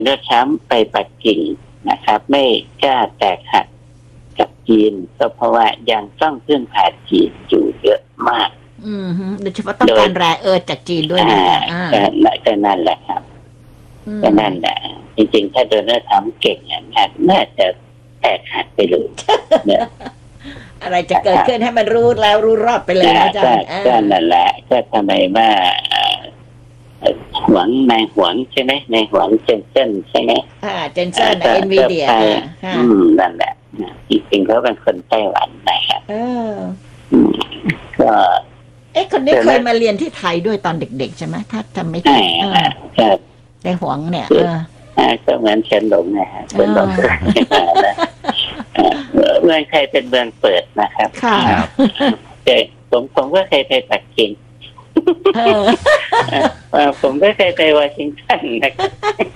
โดนัลด์ทรัมป์ไปปักกิ่งนะครับไม่กล้าแตกหักกับจีนก็เพราะว่ายังต้องพึ่งพาจีนอยู่เยอะมากโดยเฉพาะต้องการแร่จากจีนด้วยนะก็นั่นแหละครับก็นั่นแหละจริงๆถ้าโดนัลด์ทรัมป์เก่งน่าจะแตกหักไปเลยเนี่ยอะไรจะเกิดขึ้นให้มันรู้แล้วรู้รอดไปเลยอาจารย์ก็นั่นแหละก็ทำไมว่าหวังนายหวังใช่ไหมนายหวังเจนเซนใช่ไหมเจนเซนเอ็นวีเดียนั่นแหละจริงๆเขาเป็นคนไต้หวันนะครับก็คนนี้เคยมาเรียนที่ไทยด้วยตอนเด็กๆใช่ไหมถ้าจำไม่ผิดนายหวังเนี่ยก็เหมือนเฉินหลงนะฮะเฉินหลงเมืองไทยเป็นเมืองเปิดนะครับแต่ผมก็เคยไปปักกิ่งผมก็เคยไปวอชิงตันนะครับ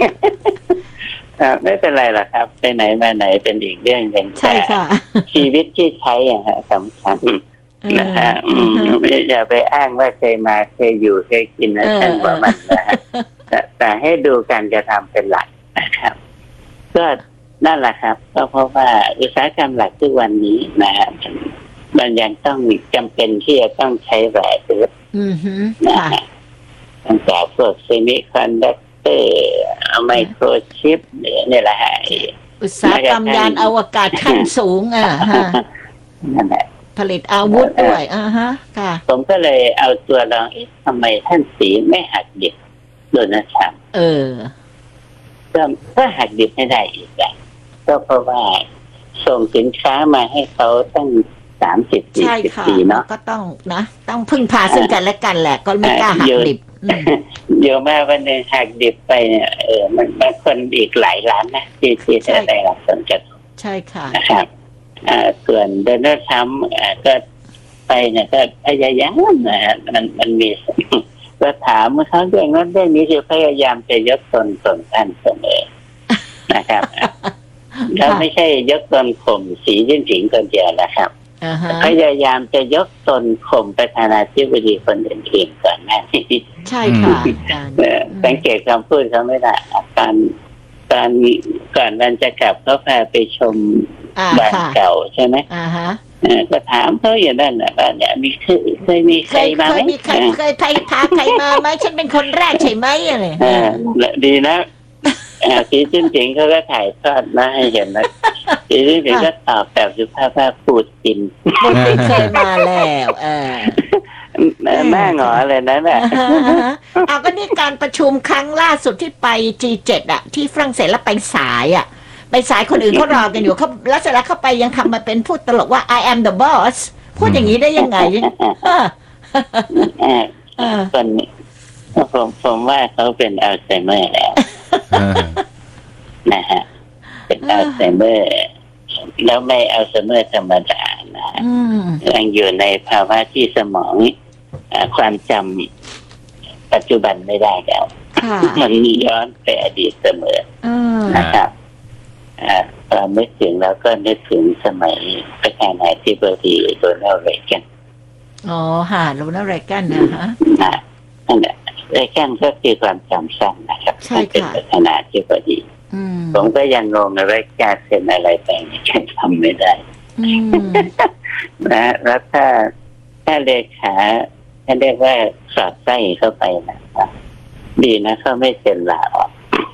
ไม่เป็นไรหรอกครับไปไหนมาไหนเป็นอีกเรื่องหนึ่งแต่ชีวิตที่ใช้สำคัญนะฮะอย่าไปอ้างว่าเคยมาเคยอยู่เคยกินนะท่านว่ามันนะฮะแต่ให้ดูการกระทำเป็นหลักนะครับก็นั่นแหละครับก็เพราะว่าอุตสาหกรรมหลักทุกวันนี้นะฮะมันยังต้องจำเป็นที่จะต้องใช้แร่เพชรนะฮะตั้งแต่พวกเซมิคอนดักเตอร์ไมโครชิปเนี่ยแหละฮะอุตสาหกรรมยานอวกาศขั้นสูงนั่นแหละผลิตอาวุธด้วยค่ะผมก็เลยเอาตัวลองทำไมท่านสีไม่หักดิบโดนัลด์ทรัมป์ก็หักดิบไม่ได้อีกแล้วก็เพราะว่าส่งสินค้ามาให้เขาตั้ง30-40 ปีเนาะก็ต้องนะต้องพึ่งพาซึ่งกันและกันแหละก็ไม่กล้าหักดิบเยอะมากวันนึงหักดิบไปเนี่ยมันบางคนอีกหลายล้านนะที่จะได้รับผลกระทบใช่ค่ะนะครับส่วนโดนัลด์ทรัมป์ก็ไปเนี่ยก็พยายามนะฮะมันมีก็ถามเขาเรื่องนั้นเรื่องนี้คือพยายามจะยกตนท่านเสมอนะครับแล้วไม่ใช่ยกตนข่มสีจิ้นผิงคนเดียวนะครับพยายามจะยกตนข่มประธานาธิบดีคนอื่นๆก่อนหน้านี้ใช่ค่ะสังเกตคำพูดเขาไม่ได้ก่อนวันจะกลับเขาพาไปชมบ้านเก่าใช่ไหมก็ถามเขาอย่างนั้นนะว่าเนี่ยเคยมีใครมาไหมเคยพาใครมาไหมฉันเป็นคนแรกใช่ไหมอะไรดีนะสีจิ้นผิงเขาก็ถ่ายทอดมาให้เห็นนะสีจิ้นผิงก็ตอบแบบสุภาพว่าปูตินเคยมาแล้วแม่หงอเลยนะแม่เอาก็นี่การประชุมครั้งล่าสุดที่ไป G7 อ่ะที่ฝรั่งเศสแล้วไปสายคนอื่นเขารอกันอยู่เขาแล้วเสร็จแล้วเข้าไปยังทำมาเป็นพูดตลกว่า I am the boss พูดอย่างนี้ได้ยังไงคนผมว่าเขาเป็นอัลไซเมอร์แล้วนะฮะเป็นอัลไซเมอร์แล้วไม่อัลไซเมอร์ธรรมดานะยังอยู่ในภาวะที่สมองความจำปัจจุบันไม่ได้แล้วมันย้อนไปอดีตเสมอนะครับพอนึกถึงแล้วก็นึกถึงสมัยประธานาธิบดีโดนัลด์เรแกนโดนัลด์เรแกนนะฮะนั่นแหละเรแกนก็คือความจำสั้นนะครับเป็นประธานาธิบดีผมก็ยังงงเลยว่าแกเซ็นอะไรไปแกทำไม่ได้นะแล้วถ้าเลขาถ้าเรียกว่าสอดไส้เข้าไปนะครับดีนะเขาไม่เซ็นลาออก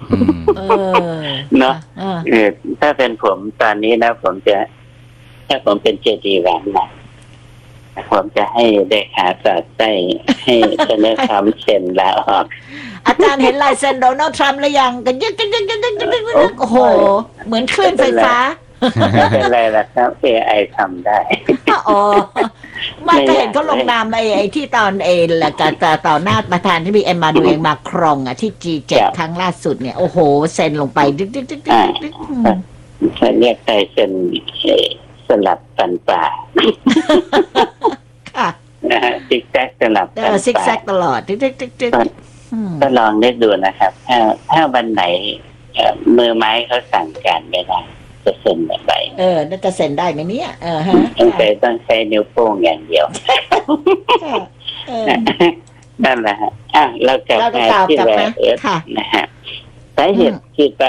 เนาะถ้าเป็นผมตอนนี้นะถ้าผมเป็นเจดีแหวนนะผมจะให้เลขาสอดไส้ให้โดนัลด์ทรัมป์เซ็นลาออกอาจารย์เห็นลายเซ็นโดนัลด์ทรัมป์หรือยังกันยึกโอ้โหเหมือนคลื่นไฟฟ้าไม่เป็นไรล่ะครับ AI ทำได้ไม่ก็เห็นเขาลงนามไอ้ที่ตอนละกันต่อหน้าประธานที่มีเอ็มมานูเอลมาครองที่ G7 ครั้งล่าสุดเนี่ยโอ้โหเซ็นลงไปดึกเขาเรียกใครเซ็นสลับฟันป่าค่ะนะฮะซิกแซกสลับฟันป่าซิกแซกตลอดก็ลองนึกดูนะครับถ้าวันไหนมือไม้เขาสั่งการไม่ได้จะเซ็นแบบไหนน่าจะเซ็นได้ไหมเนี่ยต้องใช้นิ้วโป้งอย่างเดียวนั่นแหละฮะเรากลับมาที่แร่เอิร์ธนะฮะสาเหตุที่ว่า